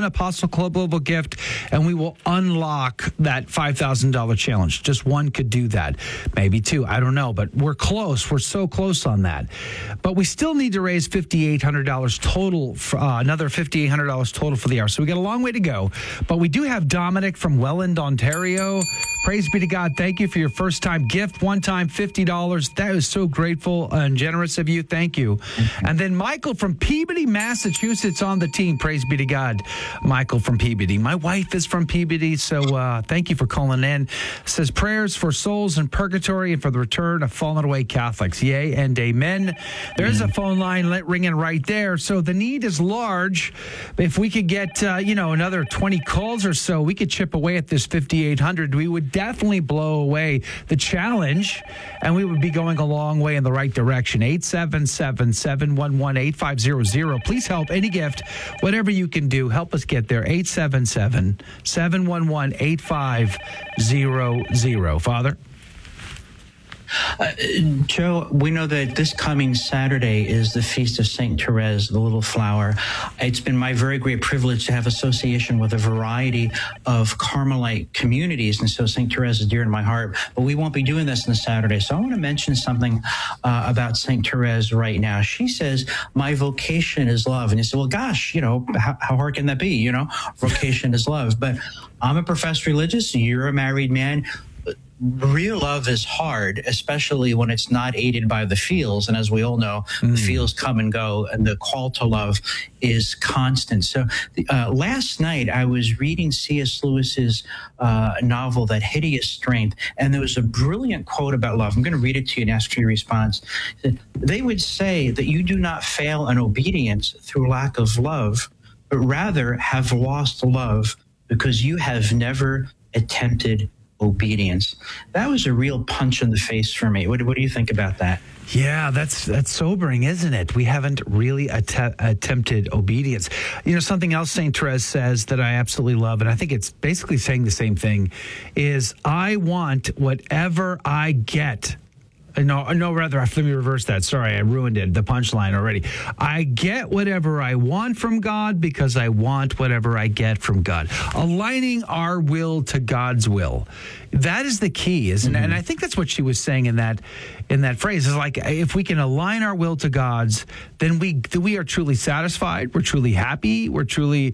one Apostle Club Global gift, and we will unlock that $5,000 challenge. Just one could do that. Maybe two. I don't know. But we're close. We're so close on that. But we still need to raise $5,800 total, another $5,800 total for the hour. So we got a long way to go. But we do have Dominic from Welland, Ontario. Praise be to God. Thank you for your first-time gift. One-time $50. That is so grateful and generous of you. Thank you. And then Michael from Peabody, Massachusetts on the team. Praise be to God. Michael from Peabody. My wife is from Peabody, so thank you for calling in. It says prayers for souls in purgatory and for the return of fallen away Catholics. Yea and amen. There's a phone line ringing right there. So the need is large. If we could get, another 20 calls or so, we could chip away at this 5,800. We would definitely blow away the challenge, and we would be going a long way in the right direction. 877-711-8500. Please help. Any gift, whatever you can do, help us get there. 877-711-8500. Father? Joe, we know that this coming Saturday is the Feast of St. Therese, the Little Flower. It's been my very great privilege to have association with a variety of Carmelite communities, and so St. Therese is dear to my heart. But we won't be doing this on Saturday, so I want to mention something about St. Therese right now. She says, my vocation is love. And you say, well, gosh, how hard can that be? Vocation is love. But I'm a professed religious. You're a married man. Real love is hard, especially when it's not aided by the feels. And as we all know, the feels come and go, and the call to love is constant. So last night I was reading C.S. Lewis's novel, That Hideous Strength, and there was a brilliant quote about love. I'm going to read it to you and ask for your response. They would say that you do not fail in obedience through lack of love, but rather have lost love because you have never attempted obedience. That was a real punch in the face for me. What do you think about that? Yeah, that's sobering, isn't it? We haven't really attempted obedience. Something else St. Therese says that I absolutely love, and I think it's basically saying the same thing, is I want whatever I get. Rather, let me reverse that. Sorry, I ruined it, the punchline already. I get whatever I want from God because I want whatever I get from God. Aligning our will to God's will. That is the key, isn't it? And I think that's what she was saying in that phrase. Is like, if we can align our will to God's, then we are truly satisfied. We're truly happy. We're truly,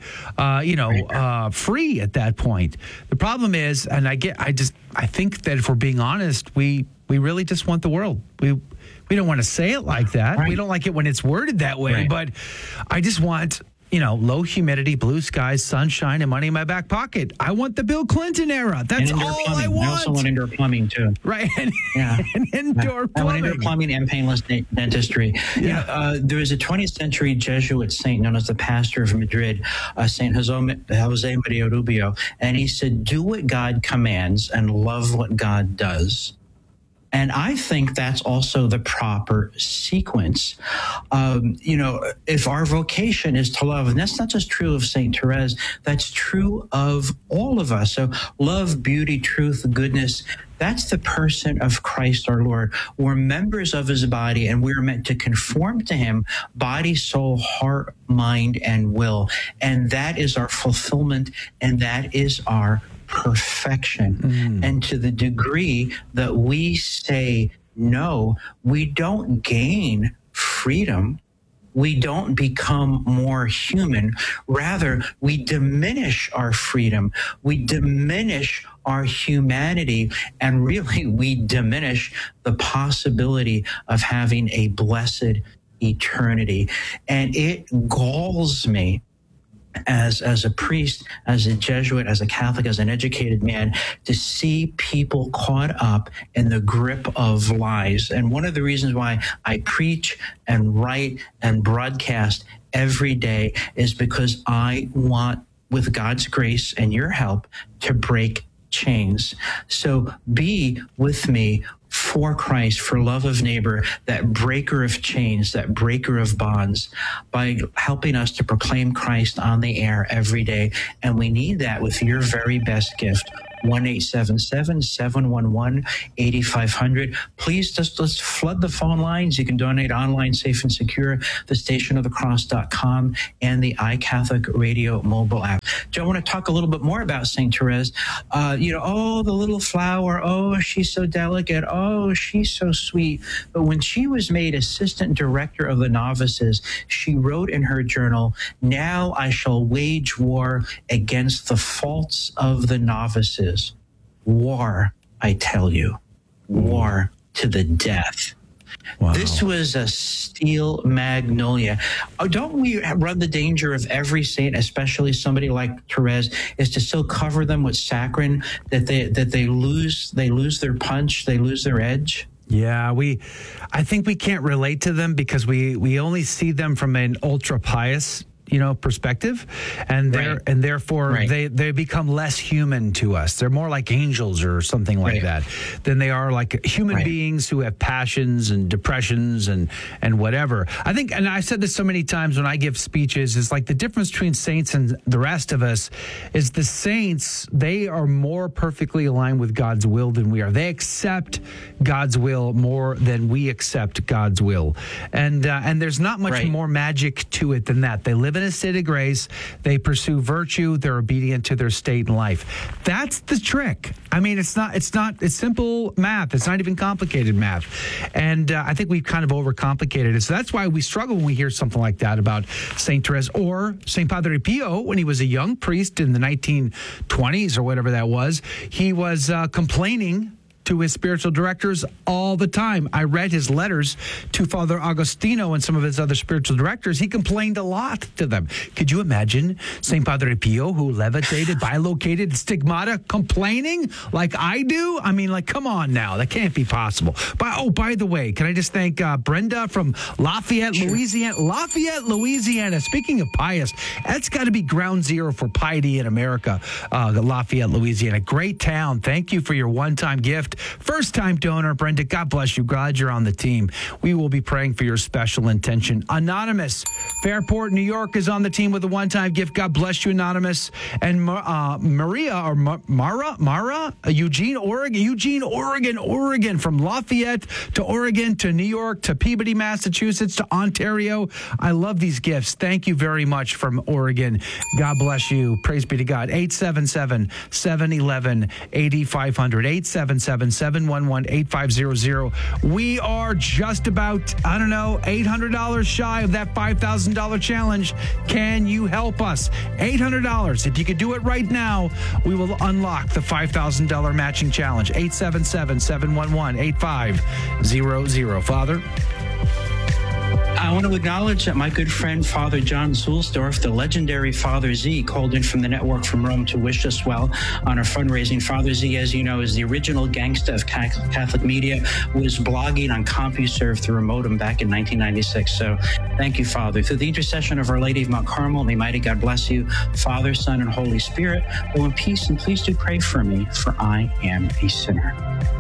free at that point. The problem is, and I think that if we're being honest, we really just want the world. We don't want to say it like that. Right. We don't like it when it's worded that way. Right. But I just want, low humidity, blue skies, sunshine, and money in my back pocket. I want the Bill Clinton era. That's all I want. I also want indoor plumbing, too. Right. And indoor plumbing. I want indoor plumbing and painless dentistry. Yeah. There was a 20th century Jesuit saint known as the pastor of Madrid, Saint Jose Maria Rubio. And he said, do what God commands and love what God does. And I think that's also the proper sequence. If our vocation is to love, and that's not just true of St. Therese, that's true of all of us. So love, beauty, truth, goodness, that's the person of Christ our Lord. We're members of his body, and we're meant to conform to him, body, soul, heart, mind, and will. And that is our fulfillment, and that is our perfection. And to the degree that we say no, we don't gain freedom. We don't become more human. Rather, we diminish our freedom. We diminish our humanity, and really we diminish the possibility of having a blessed eternity. And it galls me as a priest, as a Jesuit, as a Catholic, as an educated man, to see people caught up in the grip of lies. And one of the reasons why I preach and write and broadcast every day is because I want, with God's grace and your help, to break chains. So be with me for Christ, for love of neighbor, that breaker of chains, that breaker of bonds, by helping us to proclaim Christ on the air every day. And we need that with your very best gift. 1-877-711-8500. Please let's flood the phone lines. You can donate online, safe and secure, thestationofthecross.com and the iCatholic Radio mobile app. Joe, I want to talk a little bit more about St. Therese. Oh, the little flower. Oh, she's so delicate. Oh, she's so sweet. But when she was made assistant director of the novices, she wrote in her journal, "Now I shall wage war against the faults of the novices. War, I tell you, war to the death." Wow. This was a steel magnolia. Don't we run the danger of every saint, especially somebody like Therese, is to so cover them with saccharin that they lose their punch, they lose their edge? Yeah, I think we can't relate to them because we only see them from an ultra pious perspective, and therefore they become less human to us. They're more like angels or something like that than they are like human beings who have passions and depressions and whatever. I think, and I've said this so many times when I give speeches, is like the difference between saints and the rest of us is the saints, they are more perfectly aligned with God's will than we are. They accept God's will more than we accept God's will. And there's not much more magic to it than that. They live in a state of grace. They pursue virtue. They're obedient to their state in life. That's the trick. I mean, it's simple math. It's not even complicated math. And I think we've kind of overcomplicated it. So that's why we struggle when we hear something like that about St. Therese or St. Padre Pio when he was a young priest in the 1920s or whatever that was. He was complaining to his spiritual directors all the time. I read his letters to Father Agostino and some of his other spiritual directors. He complained a lot to them. Could you imagine St. Padre Pio, who levitated, bilocated, stigmata, complaining like I do? I mean, like, come on now. That can't be possible. By the way, can I just thank Brenda from Lafayette, Louisiana? Lafayette, Louisiana. Speaking of pious, that's got to be ground zero for piety in America. Lafayette, Louisiana. Great town. Thank you for your one-time gift. First-time donor, Brenda, God bless you. Glad you're on the team. We will be praying for your special intention. Anonymous, Fairport, New York is on the team with a one-time gift. God bless you, Anonymous. And Maria, or Mara, Eugene, Oregon, from Lafayette to Oregon to New York to Peabody, Massachusetts to Ontario. I love these gifts. Thank you very much from Oregon. God bless you. Praise be to God. 877-711-8500. 877-711-8500. We are just about, $800 shy of that $5,000 challenge. Can you help us? $800. If you could do it right now, we will unlock the $5,000 matching challenge. 877-711-8500. Father? I want to acknowledge that my good friend, Father John Zulsdorf, the legendary Father Z, called in from the network from Rome to wish us well on our fundraising. Father Z, as you know, is the original gangsta of Catholic media, was blogging on CompuServe through a modem back in 1996. So thank you, Father. Through the intercession of Our Lady of Mount Carmel, may mighty God bless you, Father, Son, and Holy Spirit. Go in peace, and please do pray for me, for I am a sinner.